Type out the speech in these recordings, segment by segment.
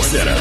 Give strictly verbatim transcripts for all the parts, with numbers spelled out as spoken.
Center.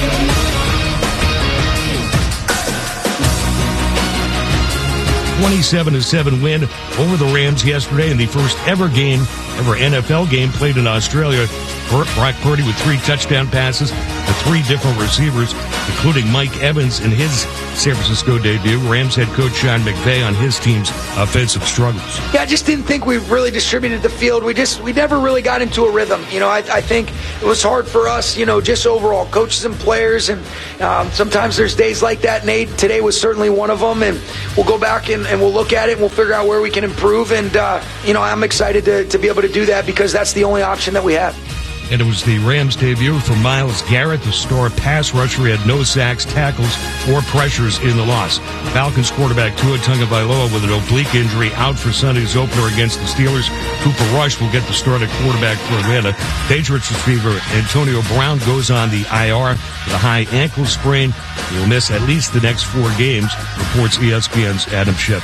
twenty-seven to seven win over the Rams yesterday in the first ever game, ever N F L game played in Australia. Brock Purdy with three touchdown passes to three different receivers, including Mike Evans in his San Francisco debut. Rams head coach Sean McVay on his team's offensive struggles. Yeah, I just didn't think we really distributed the field. We just we never really got into a rhythm. You know, I, I think it was hard for us, you know, just overall coaches and players. And um, sometimes there's days like that, Nate. Today was certainly one of them. And we'll go back and, and we'll look at it and we'll figure out where we can improve. And, uh, you know, I'm excited to, to be able to do that because that's the only option that we have. And it was the Rams' debut for Myles Garrett, the star pass rusher. He had no sacks, tackles, or pressures in the loss. Falcons quarterback Tua Tagovailoa with an oblique injury out for Sunday's opener against the Steelers. Cooper Rush will get the start at quarterback for Atlanta. Patriots receiver Antonio Brown goes on the I R with a high ankle sprain. He will miss at least the next four games, reports E S P N's Adam Schefter.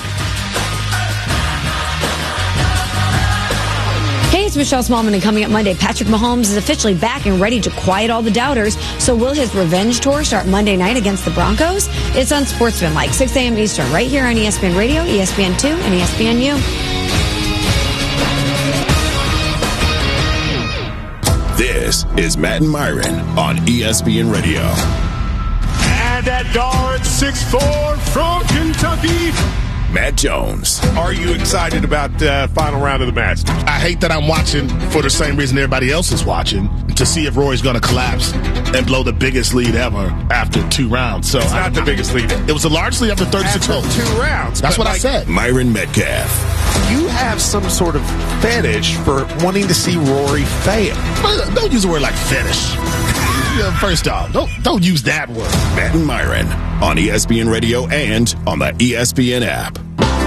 Michelle Smallman, and coming up Monday, Patrick Mahomes is officially back and ready to quiet all the doubters. So will his revenge tour start Monday night against the Broncos? It's on Sportsmanlike, six a.m. Eastern, right here on E S P N Radio, E S P N two, and E S P N U. This is Matt and Myron on E S P N Radio. And that dart six four from Kentucky, Matt Jones. Are you excited about the final round of the Masters? I hate that I'm watching for the same reason everybody else is watching, to see if Rory's going to collapse and blow the biggest lead ever after two rounds. So it's not I, the biggest lead. It was a large lead after thirty-six after holes. two rounds. That's what like, I said. Myron Metcalf. You have some sort of fetish for wanting to see Rory fail. But don't use the word like fetish. First off, don't don't use that word. Matt and Myron on E S P N Radio and on the E S P N app.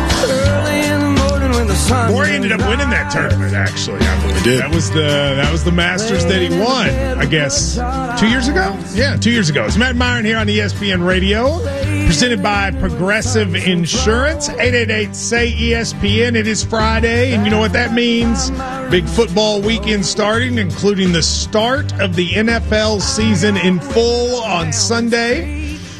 Rory ended up winning that tournament, actually. I believe. He did. That was the that was the Masters that he won, I guess, two years ago? Yeah, two years ago. It's Matt Myron here on E S P N Radio, presented by Progressive Insurance. eight eight eight, S A Y, E S P N. It is Friday, and you know what that means. Big football weekend starting, including the start of the N F L season in full on Sunday.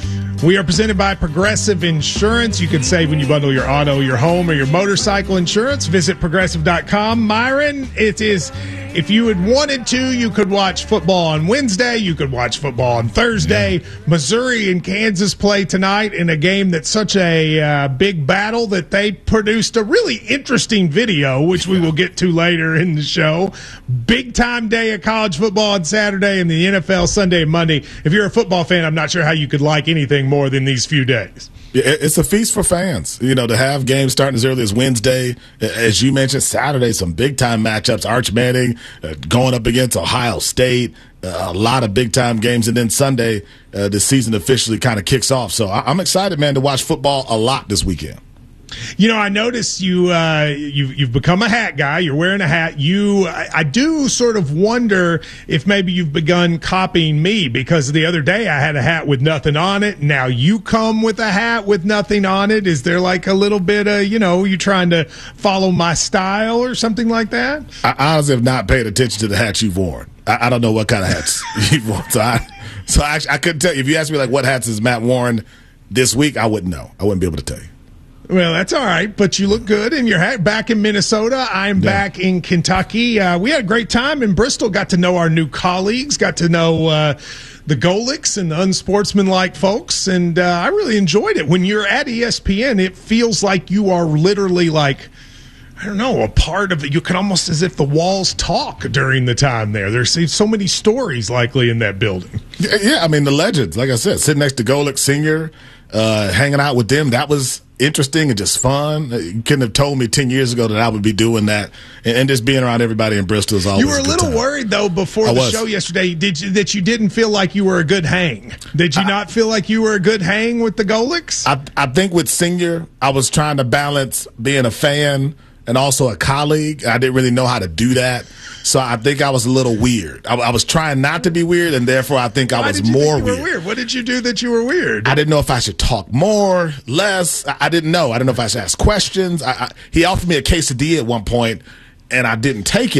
We are presented by Progressive Insurance. You can save when you bundle your auto, your home, or your motorcycle insurance. Visit progressive dot com. Myron, it is, if you had wanted to, you could watch football on Wednesday. You could watch football on Thursday. Yeah. Missouri and Kansas play tonight in a game that's such a uh, big battle that they produced a really interesting video, which we will get to later in the show. Big time day of college football on Saturday and the N F L Sunday and Monday. If you're a football fan, I'm not sure how you could like anything more than these few days. It's a feast for fans, you know, to have games starting as early as Wednesday. As you mentioned, Saturday, some big-time matchups. Arch Manning uh, going up against Ohio State, uh, a lot of big-time games. And then Sunday, uh, the season officially kind of kicks off. So I- I'm excited, man, to watch football a lot this weekend. You know, I noticed you, uh, you've, you've become a hat guy. You're wearing a hat. You, I, I do sort of wonder if maybe you've begun copying me, because the other day I had a hat with nothing on it. Now you come with a hat with nothing on it. Is there like a little bit of, you know, you trying to follow my style or something like that? I honestly have not paid attention to the hats you've worn. I, I don't know what kind of hats you've worn. So I, so I, I couldn't tell you. If you asked me like what hats has Matt worn this week, I wouldn't know. I wouldn't be able to tell you. Well, that's all right, but you look good, and you're back in Minnesota. I'm yeah. back in Kentucky. Uh, we had a great time in Bristol, got to know our new colleagues, got to know uh, the Golics and the unsportsmanlike folks, and uh, I really enjoyed it. When you're at E S P N, it feels like you are literally like, I don't know, a part of it. You can almost, as if the walls talk during the time there. There's so many stories likely in that building. Yeah, yeah I mean, the legends, like I said, sitting next to Golic Senior, uh, hanging out with them, that was interesting and just fun. You couldn't have told me ten years ago that I would be doing that, and, and just being around everybody in Bristol is always. You were a, a little time. worried though before I the was. show yesterday. Did you, that you didn't feel like you were a good hang? Did you I, not feel like you were a good hang with the Golics? I, I think with Senior, I was trying to balance being a fan and also a colleague. I didn't really know how to do that. So I think I was a little weird. I, I was trying not to be weird, and therefore I think I Why was did you more think you weird. were weird. What did you do that you were weird? I didn't know if I should talk more, less. I, I didn't know. I didn't know if I should ask questions. I, I, he offered me a quesadilla at one point, and I didn't take it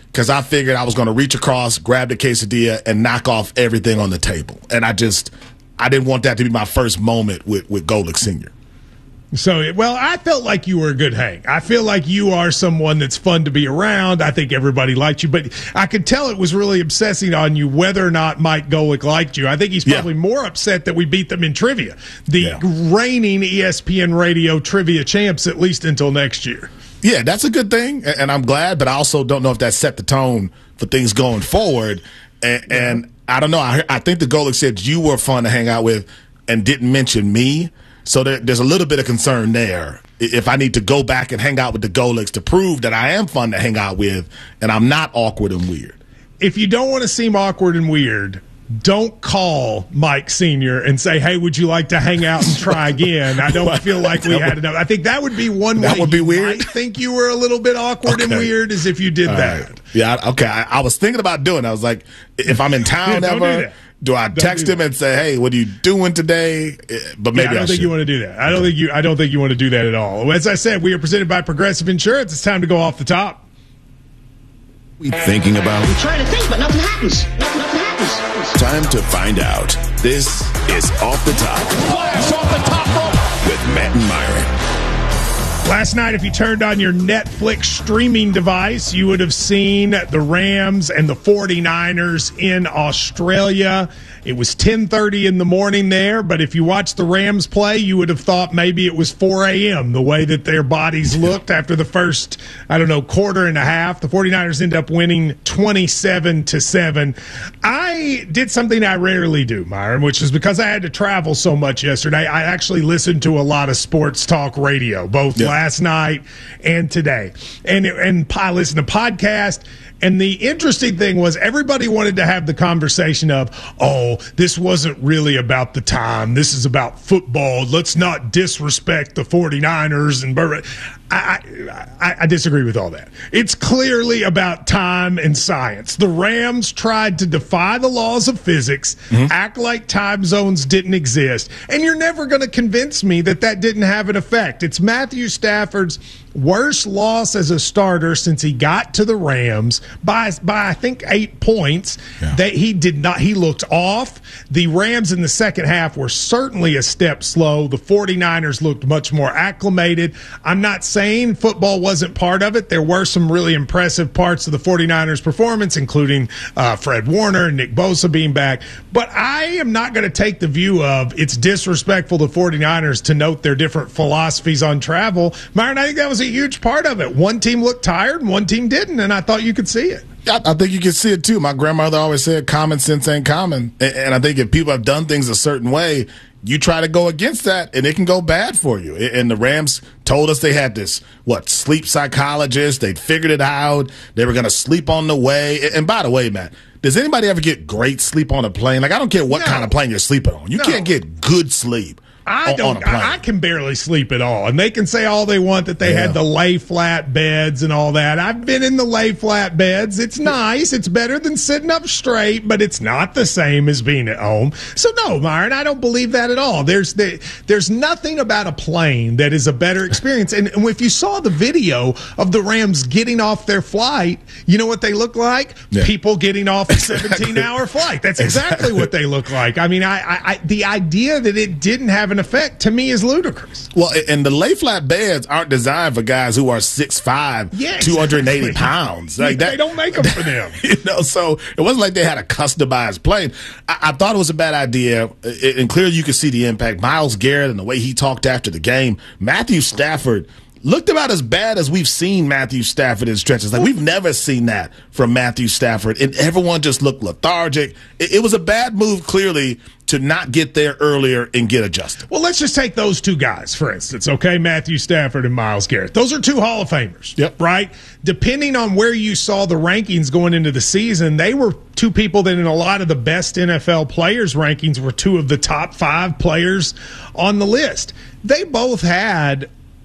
because I figured I was going to reach across, grab the quesadilla, and knock off everything on the table. And I just, I didn't want that to be my first moment with, with Golic Senior So, well, I felt like you were a good hang. I feel like you are someone that's fun to be around. I think everybody liked you, but I could tell it was really obsessing on you whether or not Mike Golic liked you. I think he's probably yeah. more upset that we beat them in trivia. The yeah. reigning E S P N Radio trivia champs, at least until next year. Yeah, that's a good thing, and I'm glad, but I also don't know if that set the tone for things going forward. And, yeah. and I don't know. I, I think the Golic said you were fun to hang out with and didn't mention me. So there, there's a little bit of concern there. If I need to go back and hang out with the Golics to prove that I am fun to hang out with and I'm not awkward and weird. If you don't want to seem awkward and weird, don't call Mike Senior and say, hey, would you like to hang out and try again? I don't feel like we had enough. I think that would be one that way would be you weird. might think you were a little bit awkward okay. and weird is if you did All that. Right. Yeah, okay. I, I was thinking about doing it. I was like, if I'm in town yeah, ever, do, do I text do him and say, hey, what are you doing today? But maybe yeah, I don't I think should. you want to do that. I don't think you I don't think you want to do that at all. As I said, we are presented by Progressive Insurance. It's time to go off the top. We thinking about I'm trying to think, but nothing happens. Nothing, nothing happens. Time to find out. This is Off the Top. Blast off the top rope with Matt and Myron. Last night, if you turned on your Netflix streaming device, you would have seen the Rams and the forty-niners in Australia. It was ten thirty in the morning there, but if you watched the Rams play, you would have thought maybe it was four a.m., the way that their bodies looked after the first, I don't know, quarter and a half. The forty-niners end up winning twenty-seven to seven. I did something I rarely do, Myron, which is because I had to travel so much yesterday. I actually listened to a lot of sports talk radio, both yeah. last night and today. And, and I listened to podcasts. And the interesting thing was everybody wanted to have the conversation of, oh, this wasn't really about the time. This is about football. Let's not disrespect the forty-niners. And I, I, I disagree with all that. It's clearly about time and science. The Rams tried to defy the laws of physics, mm-hmm. act like time zones didn't exist. And you're never going to convince me that that didn't have an effect. It's Matthew Stafford's worst loss as a starter since he got to the Rams by, by I think, eight points. Yeah. That he did not. He looked off. The Rams in the second half were certainly a step slow. The forty-niners looked much more acclimated. I'm not saying football wasn't part of it. There were some really impressive parts of the forty-niners performance, including uh, Fred Warner and Nick Bosa being back. But I am not going to take the view of it's disrespectful to forty-niners to note their different philosophies on travel. Myron, I think that was a huge part of it. One team looked tired and one team didn't, and I thought you could see it. I, I think you can see it too. My grandmother always said common sense ain't common. And, and I think if people have done things a certain way, you try to go against that, and it can go bad for you. And the Rams told us they had this, what, sleep psychologist. They'd figured it out. They were going to sleep on the way. And by the way, Matt, does anybody ever get great sleep on a plane? Like, I don't care what no. kind of plane you're sleeping on. You no. can't get good sleep. I don't. I, I can barely sleep at all, and they can say all they want that they yeah. had the lay flat beds and all that. I've been in the lay flat beds. It's nice. It's better than sitting up straight, but it's not the same as being at home. So no, Myron, I don't believe that at all. There's the, there's nothing about a plane that is a better experience. And, and if you saw the video of the Rams getting off their flight, you know what they look like? Yeah. People getting off a seventeen-hour flight. That's exactly, exactly what they look like. I mean, I, I, I the idea that it didn't have an effect to me is ludicrous. Well, and the lay flat beds aren't designed for guys who are six five, yeah, two hundred eighty exactly. pounds. Like they that, don't make them for them. You know, so it wasn't like they had a customized plane. I, I thought it was a bad idea, and clearly you could see the impact. Myles Garrett and the way he talked after the game. Matthew Stafford looked about as bad as we've seen Matthew Stafford in stretches. Like, we've never seen that from Matthew Stafford. And everyone just looked lethargic. It, it was a bad move, clearly, to not get there earlier and get adjusted. Well, let's just take those two guys, for instance, okay? Matthew Stafford and Myles Garrett. Those are two Hall of Famers, yep. right? Depending on where you saw the rankings going into the season, they were two people that in a lot of the best N F L players rankings were two of the top five players on the list. They both had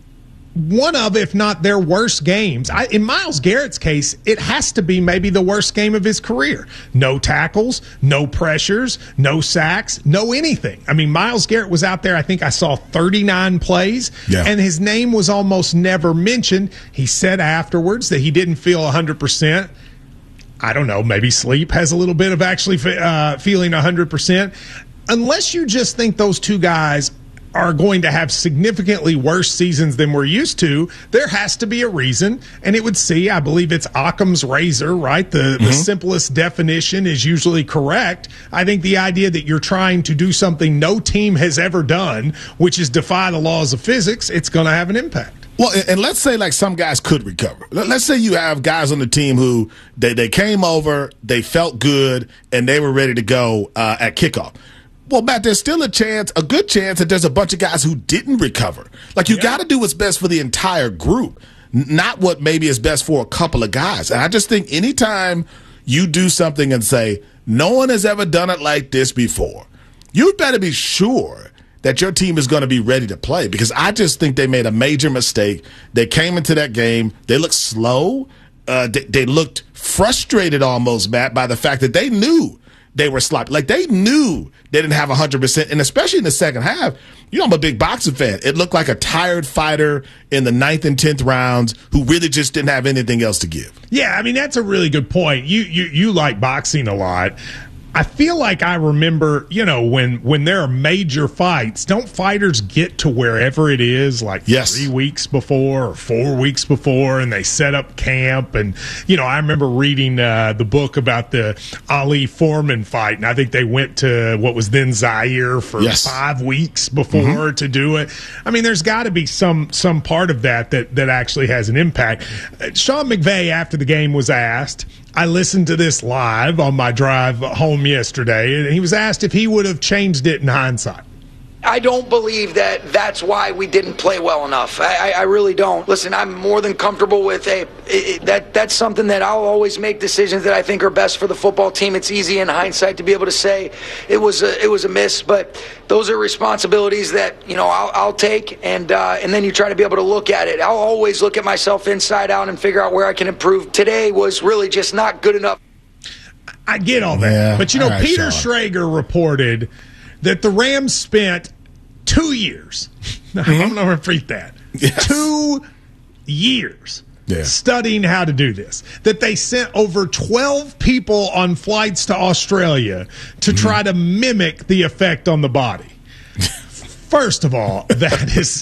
one of, if not their worst games. I, in Myles Garrett's case, it has to be maybe the worst game of his career. No tackles, no pressures, no sacks, no anything. I mean, Myles Garrett was out there, I think I saw thirty-nine plays, yeah. and his name was almost never mentioned. He said afterwards that he didn't feel one hundred percent. I don't know, maybe sleep has a little bit of actually uh, feeling one hundred percent. Unless you just think those two guys are going to have significantly worse seasons than we're used to, there has to be a reason. And it would see, I believe it's Occam's razor, right? The, mm-hmm. the simplest definition is usually correct. I think the idea that you're trying to do something no team has ever done, which is defy the laws of physics, it's going to have an impact. Well, and let's say like some guys could recover. Let's say you have guys on the team who they, they came over, they felt good, and they were ready to go uh, at kickoff. Well, Matt, there's still a chance, a good chance, that there's a bunch of guys who didn't recover. Like, you yeah. got to do what's best for the entire group, not what maybe is best for a couple of guys. And I just think anytime you do something and say, no one has ever done it like this before, you better be sure that your team is going to be ready to play, because I just think they made a major mistake. They came into that game, they looked slow. Uh, they, they looked frustrated almost, Matt, by the fact that they knew they were sloppy. Like, they knew they didn't have one hundred percent, and especially in the second half. You know, I'm a big boxing fan. It looked like a tired fighter in the ninth and tenth rounds who really just didn't have anything else to give. Yeah, I mean, that's a really good point. You you you like boxing a lot. I feel like I remember, you know, when, when there are major fights, don't fighters get to wherever it is, like yes. three weeks before or four weeks before, and they set up camp? And, you know, I remember reading uh, the book about the Ali Foreman fight, and I think they went to what was then Zaire for yes. five weeks before mm-hmm. to do it. I mean, there's got to be some some part of that, that that actually has an impact. Uh, Sean McVay, after the game, was asked, I listened to this live on my drive home yesterday, and he was asked if he would have changed it in hindsight. I don't believe that that's why we didn't play well enough. I, I, I really don't. Listen, I'm more than comfortable with a it, that. That's something that I'll always make decisions that I think are best for the football team. It's easy in hindsight to be able to say it was a, it was a miss, but those are responsibilities that you know I'll, I'll take, and uh, and then you try to be able to look at it. I'll always look at myself inside out and figure out where I can improve. Today was really just not good enough. I get all that, yeah. but you know, right, Peter Sean. Schrager reported that the Rams spent two years. Mm-hmm. I'm going to repeat that. Yes. Two years yeah. studying how to do this. That they sent over twelve people on flights to Australia to mm-hmm. try to mimic the effect on the body. First of all, that is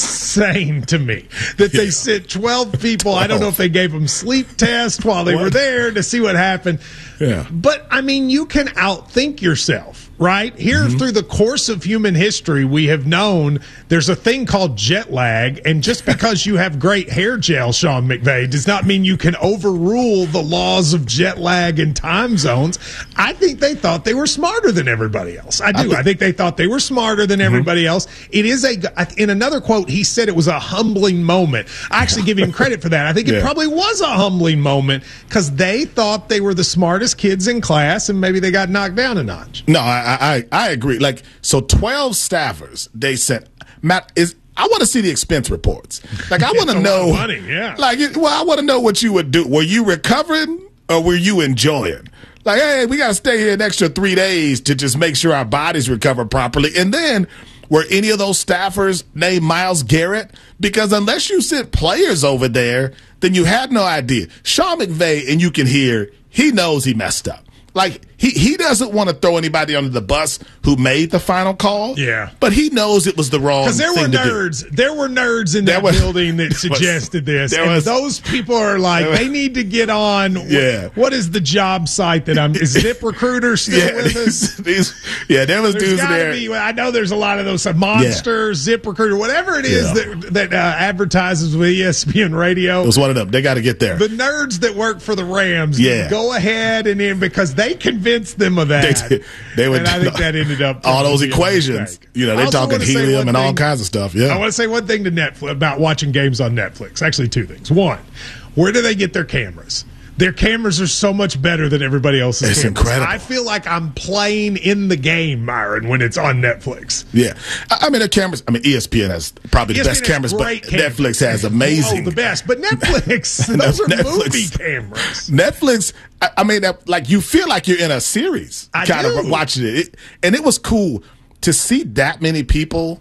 insane to me that they yeah. sent twelve people. I don't know if they gave them sleep tests while they what? were there to see what happened. Yeah. But, I mean, you can outthink yourself, right? Here, mm-hmm. through the course of human history, we have known there's a thing called jet lag, and just because you have great hair gel, Sean McVay, does not mean you can overrule the laws of jet lag and time zones. I think they thought they were smarter than everybody else. I do. I think, I think they thought they were smarter than mm-hmm. everybody else. It is a, in another quote, he said it was a humbling moment. I actually give him credit for that. I think it yeah. probably was a humbling moment because they thought they were the smartest kids in class, and maybe they got knocked down a notch. No, I I, I agree. Like, so twelve staffers they sent. Matt, is I want to see the expense reports. Like, I want to know. Money, yeah. Like, well, I want to know what you would do. Were you recovering or were you enjoying? Like, hey, we got to stay here an extra three days to just make sure our bodies recover properly. And then, were any of those staffers named Myles Garrett? Because unless you sent players over there, then you had no idea. Sean McVay, and you can hear, he knows he messed up. Like, he, he doesn't want to throw anybody under the bus who made the final call. Yeah. But he knows it was the wrong thing to do. Because there were nerds. There were nerds in that was, building that suggested was, this. And was, those people are like, was, they need to get on. Yeah. What, what is the job site that I'm – is ZipRecruiter still yeah, with these, us? These, yeah, there was There's dudes in there. Be, I know there's a lot of those. Uh, Monster, yeah. ZipRecruiter, whatever it is yeah. that, that uh, advertises with E S P N Radio. It was one of them. They got to get there. The nerds that work for the Rams, yeah. go ahead and in because they convinced them of that. They, they would, and I think that ended up all those equations. You know, they're talking helium and all thing, kinds of stuff. Yeah, I want to say one thing to Netflix about watching games on Netflix. Actually, two things. One, where do they get their cameras? Their cameras are so much better than everybody else's it's cameras. Incredible. I feel like I'm playing in the game, Myron, when it's on Netflix. Yeah. I mean, the cameras, I mean, E S P N has probably the E S P N best cameras, but cameras. Netflix has amazing. Oh, the best. But Netflix, those are Netflix, movie cameras. Netflix, I, I mean, like, you feel like you're in a series I kind do. of watching it. it. And it was cool to see that many people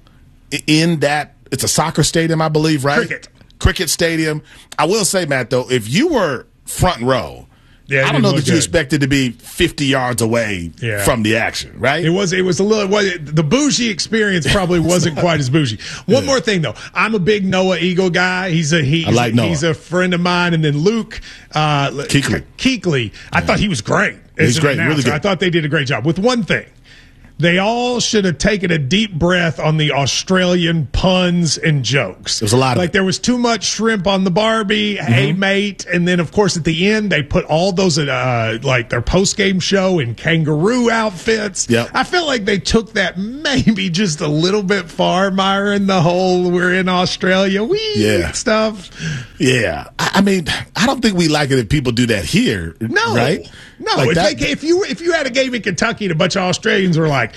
in that. It's a soccer stadium, I believe, right? Cricket. Cricket stadium. I will say, Matt, though, if you were front row, Yeah, I don't know that good. you expected to be fifty yards away yeah. from the action, right? It was it was a little well, the bougie experience probably wasn't quite as bougie. One yeah. more thing though, I'm a big Noah Eagle guy. He's a he's, I like Noah. He's a friend of mine, and then Luke uh, Kuechly. Kuechly. I yeah. thought he was great. He's great, announcer. Really good. I thought they did a great job with one thing. They all should have taken a deep breath on the Australian puns and jokes. There was a lot of like it. There was too much shrimp on the Barbie, mm-hmm. hey mate, and then of course at the end they put all those uh, like their post game show in kangaroo outfits. Yep. I feel like they took that maybe just a little bit far, Myron. The whole we're in Australia, wee yeah. stuff. Yeah, I mean, I don't think we like it if people do that here. No, right? No, like if, that, they, if you if you had a game in Kentucky and a bunch of Australians were like,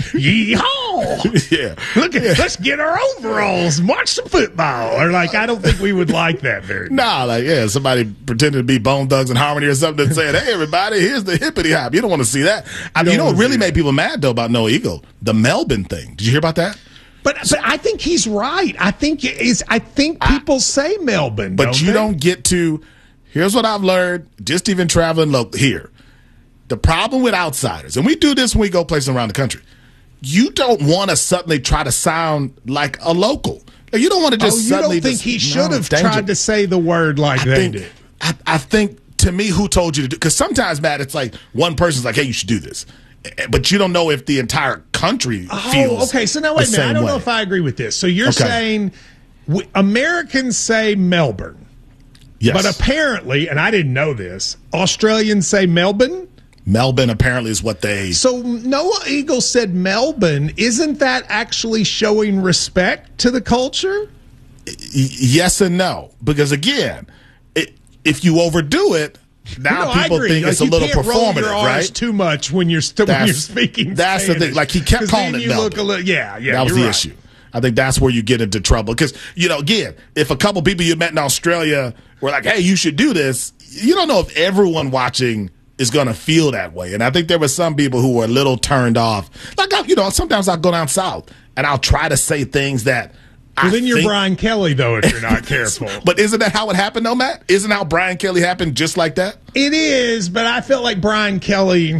"Yeehaw! yeah, look at yeah. let's get our overalls and watch some football," or like, I don't think we would like that very much. Nah, like yeah, somebody pretending to be Bone Thugs and Harmony or something and saying, "Hey, everybody, here's the hippity hop." You don't want to see that. I mean, you know what really made people mad though about Noah Eagle? The Melbourne thing. Did you hear about that? But but I think he's right. I think is I think people I, say Melbourne, but don't you they? don't get to. Here's what I've learned, just even traveling local here. The problem with outsiders, and we do this when we go places around the country, you don't want to suddenly try to sound like a local. You don't want to just oh, you suddenly don't think just, he should no, have danger. tried to say the word like I they think, did. I, I think, to me, who told you to do? Because sometimes, Matt, it's like one person's like, hey, you should do this. But you don't know if the entire country oh, feels okay, so now wait a minute. I don't way. know if I agree with this. So you're okay. saying we, Americans say Melbourne. Yes. But apparently, and I didn't know this, Australians say Melbourne? Melbourne apparently is what they... So Noah Eagle said Melbourne. Isn't that actually showing respect to the culture? Y- yes and no. Because again, it, if you overdo it, now no, people think like it's a little performative, performative, roll your right? Too much when you're st- when you're speaking. That's Spanish. the thing. Like he kept calling then it you Melbourne. Look a little, yeah, yeah. That was you're the right. issue. I think that's where you get into trouble. Because, you know, again, if a couple people you met in Australia were like, hey, you should do this, you don't know if everyone watching is going to feel that way. And I think there were some people who were a little turned off. Like, you know, sometimes I'll go down south and I'll try to say things that well, I then you're think... Brian Kelly, though, if you're not careful. But isn't that how it happened, though, Matt? Isn't how Brian Kelly happened just like that? It is, but I felt like Brian Kelly,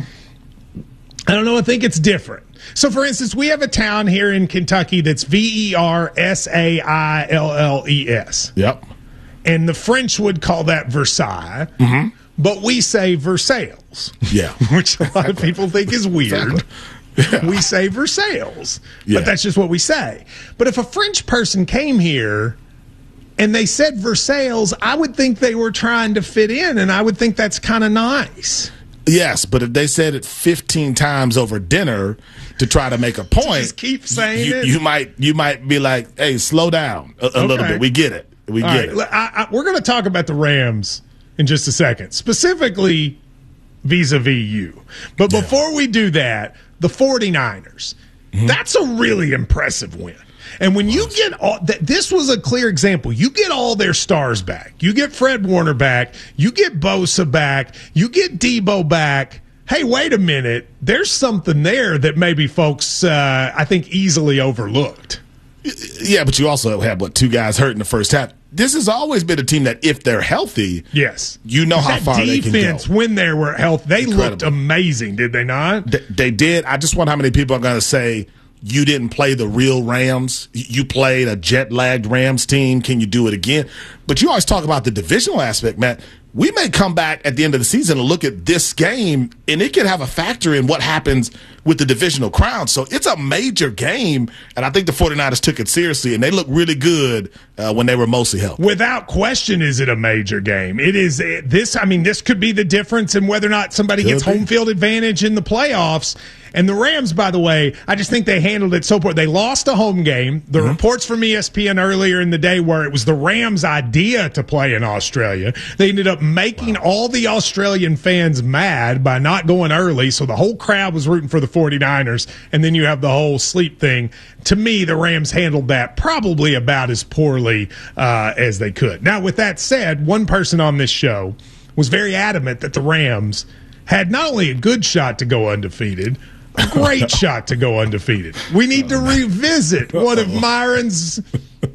I don't know, I think it's different. So, for instance, we have a town here in Kentucky that's V E R S A I L L E S. Yep. And the French would call that Versailles, mm-hmm. but we say Versailles. Yeah. Which a lot of people think is weird. Exactly. Yeah. We say Versailles, yeah. but that's just what we say. But if a French person came here and they said Versailles, I would think they were trying to fit in, and I would think that's kind of nice. Yes, but if they said it fifteen times over dinner to try to make a point, just keep saying you, it. You might you might be like, "Hey, slow down a, a okay. little bit. We get it. We All get right. it." I, I, we're going to talk about the Rams in just a second, specifically vis-a-vis you. But yeah. before we do that, the 49ers, mm-hmm. that's a really impressive win. And when you get all th- this was a clear example. You get all their stars back. You get Fred Warner back. You get Bosa back. You get Debo back. Hey, wait a minute. There's something there that maybe folks, uh, I think, easily overlooked. Yeah, but you also have, what, two guys hurt in the first half. This has always been a team that, if they're healthy, yes, you know how that far they can go. Defense, when they were healthy, they Incredible. looked amazing, did they not? They, they did. I just wonder how many people are going to say, you didn't play the real Rams. You played a jet-lagged Rams team. Can you do it again? But you always talk about the divisional aspect, Matt. We may come back at the end of the season and look at this game, and it could have a factor in what happens with the divisional crown. So it's a major game, and I think the 49ers took it seriously, and they looked really good uh, when they were mostly healthy. Without question, is it a major game? It is this. I mean, this could be the difference in whether or not somebody could gets be. home field advantage in the playoffs. And the Rams, by the way, I just think they handled it so poor. They lost a home game. The mm-hmm. reports from E S P N earlier in the day were it was the Rams' idea to play in Australia. They ended up making wow. all the Australian fans mad by not going early, so the whole crowd was rooting for the 49ers, and then you have the whole sleep thing. To me, the Rams handled that probably about as poorly uh, as they could. Now, with that said, one person on this show was very adamant that the Rams had not only a good shot to go undefeated, a great shot to go undefeated. We need to revisit one of Myron's –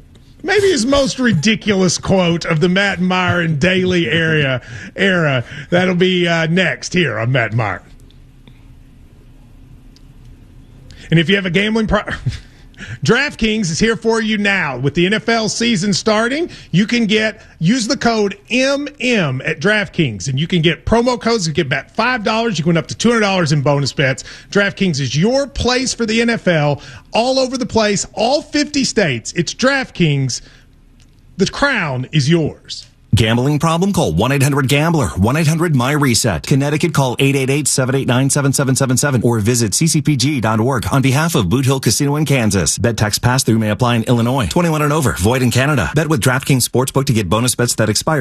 maybe his most ridiculous quote of the Matt Meyer and Daily era. Era that'll be uh, next here on Matt Meyer. And if you have a gambling problem, DraftKings is here for you now. With the N F L season starting, you can get use the code M M at DraftKings, and you can get promo codes to get back five dollars. You can win up to two hundred dollars in bonus bets. DraftKings is your place for the N F L, all over the place, all fifty states. It's DraftKings. The crown is yours. Gambling problem? Call one eight hundred gambler, one eight hundred my reset. Connecticut, call eight eight eight, seven eight nine, seven seven seven seven or visit c c p g dot org on behalf of Boot Hill Casino in Kansas. Bet tax pass-through may apply in Illinois. twenty-one and over. Void in Canada. Bet with DraftKings Sportsbook to get bonus bets that expire